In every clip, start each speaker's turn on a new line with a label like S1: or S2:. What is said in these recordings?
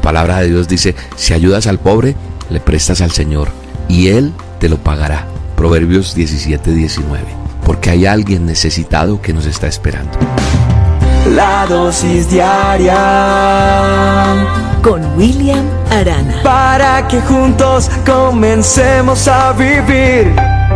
S1: palabra de Dios dice, si ayudas al pobre, le prestas al Señor y Él te lo pagará. Proverbios 17:19. Porque hay alguien necesitado que nos está esperando.
S2: La dosis diaria
S3: con William Arana.
S2: Para que juntos comencemos a vivir.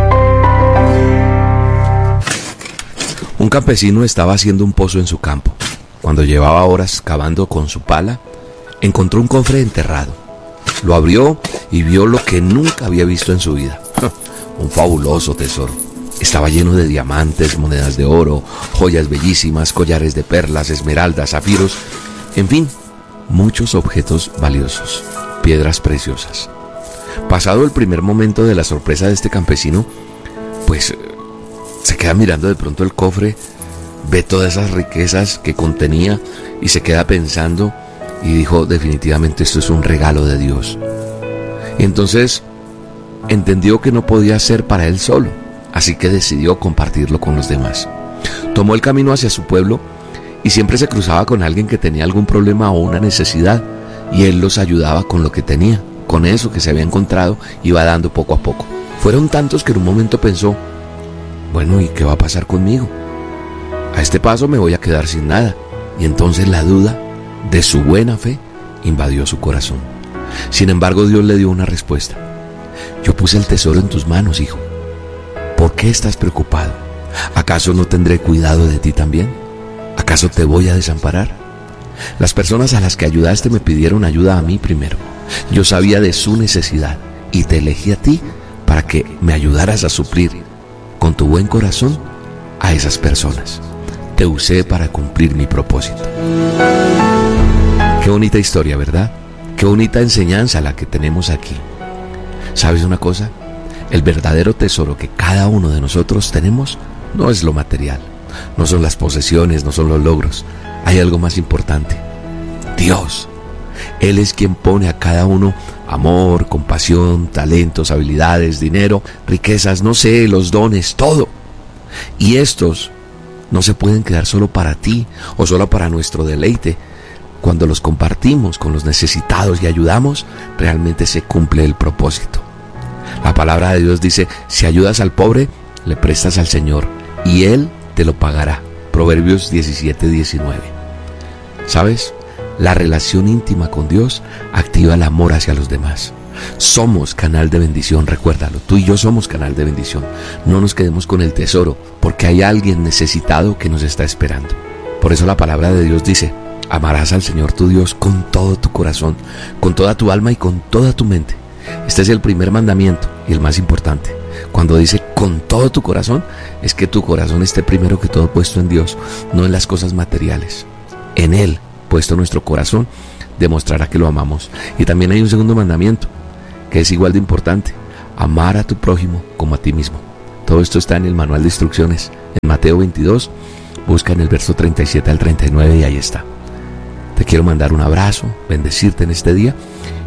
S1: Un campesino estaba haciendo un pozo en su campo. Cuando llevaba horas cavando con su pala, encontró un cofre enterrado. Lo abrió y vio lo que nunca había visto en su vida. Un fabuloso tesoro. Estaba lleno de diamantes, monedas de oro, joyas bellísimas, collares de perlas, esmeraldas, zafiros, en fin, muchos objetos valiosos, piedras preciosas. Pasado el primer momento de la sorpresa de este campesino, pues se queda mirando de pronto el cofre, ve todas esas riquezas que contenía y se queda pensando y dijo, definitivamente esto es un regalo de Dios. Y entonces entendió que no podía ser para él solo, así que decidió compartirlo con los demás. Tomó el camino hacia su pueblo y siempre se cruzaba con alguien que tenía algún problema o una necesidad y él los ayudaba con lo que tenía, con eso que se había encontrado, iba dando poco a poco. Fueron tantos que en un momento pensó, bueno, ¿y qué va a pasar conmigo? A este paso me voy a quedar sin nada. Y entonces la duda de su buena fe invadió su corazón. Sin embargo, Dios le dio una respuesta. Yo puse el tesoro en tus manos, hijo. ¿Por qué estás preocupado? ¿Acaso no tendré cuidado de ti también? ¿Acaso te voy a desamparar? Las personas a las que ayudaste me pidieron ayuda a mí primero. Yo sabía de su necesidad y te elegí a ti para que me ayudaras a suplir con tu buen corazón a esas personas. Te usé para cumplir mi propósito. Qué bonita historia, ¿verdad? Qué bonita enseñanza la que tenemos aquí. ¿Sabes una cosa? El verdadero tesoro que cada uno de nosotros tenemos no es lo material, no son las posesiones, no son los logros. Hay algo más importante: Dios. Él es quien pone a cada uno amor, compasión, talentos, habilidades, dinero, riquezas, no sé, los dones, todo. Y estos no se pueden quedar solo para ti o solo para nuestro deleite. Cuando los compartimos con los necesitados y ayudamos, realmente se cumple el propósito. La palabra de Dios dice, si ayudas al pobre, le prestas al Señor y Él te lo pagará. Proverbios 17:19. ¿Sabes? La relación íntima con Dios activa el amor hacia los demás. Somos canal de bendición, recuérdalo. Tú y yo somos canal de bendición. No nos quedemos con el tesoro, porque hay alguien necesitado que nos está esperando. Por eso la palabra de Dios dice, amarás al Señor tu Dios con todo tu corazón, con toda tu alma y con toda tu mente. Este es el primer mandamiento y el más importante. Cuando dice con todo tu corazón, es que tu corazón esté primero que todo puesto en Dios, no en las cosas materiales. En Él, puesto nuestro corazón, demostrará que lo amamos. Y también hay un segundo mandamiento, que es igual de importante: amar a tu prójimo como a ti mismo. Todo esto está en el manual de instrucciones, en Mateo 22, busca en el verso 37 al 39 y ahí está. Te quiero mandar un abrazo, bendecirte en este día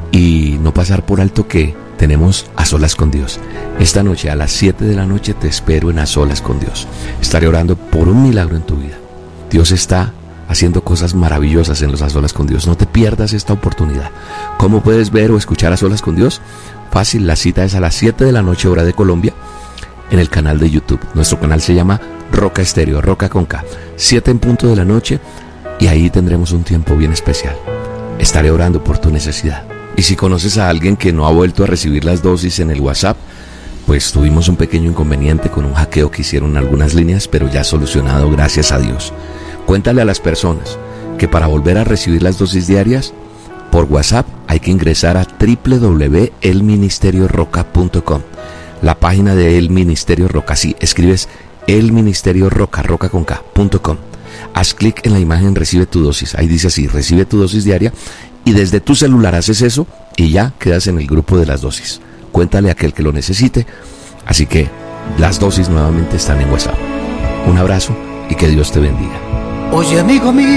S1: y no pasar por alto que tenemos A Solas con Dios. Esta noche a las 7 de la noche te espero en A Solas con Dios. Estaré orando por un milagro en tu vida. Dios está haciendo cosas maravillosas en los A Solas con Dios. No te pierdas esta oportunidad. ¿Cómo puedes ver o escuchar A Solas con Dios? Fácil, la cita es a las 7 de la noche hora de Colombia en el canal de YouTube. Nuestro canal se llama Roca Estéreo, Roca con K. 7 en punto de la noche y ahí tendremos un tiempo bien especial. Estaré orando por tu necesidad. Y si conoces a alguien que no ha vuelto a recibir las dosis en el WhatsApp, pues tuvimos un pequeño inconveniente con un hackeo que hicieron algunas líneas, pero ya solucionado, gracias a Dios. Cuéntale a las personas que para volver a recibir las dosis diarias por WhatsApp hay que ingresar a www.elministerioroca.com, la página de El Ministerio Roca. Sí, escribes El Ministerio Roca, roca con K.com. Haz clic en la imagen Recibe tu dosis. Ahí dice así, recibe tu dosis diaria, y desde tu celular haces eso y ya quedas en el grupo de las dosis. Cuéntale a aquel que lo necesite. Así que las dosis nuevamente están en WhatsApp. Un abrazo y que Dios te bendiga.
S2: Oye, amigo mío.